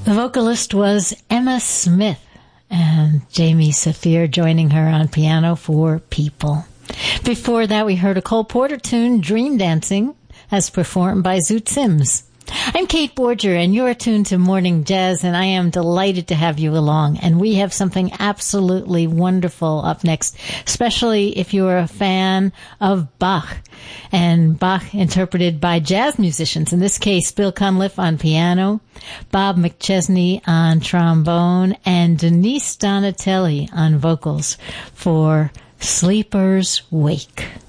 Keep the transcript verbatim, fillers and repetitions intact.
The vocalist was Emma Smith, and Jamie Saphir joining her on piano for People. Before that, we heard a Cole Porter tune, Dream Dancing, as performed by Zoot Sims. I'm Kate Borger, and you're tuned to Morning Jazz, and I am delighted to have you along. And we have something absolutely wonderful up next, especially if you're a fan of Bach. And Bach interpreted by jazz musicians, in this case, Bill Cunliffe on piano, Bob McChesney on trombone, and Denise Donatelli on vocals for Sleeper's Wake.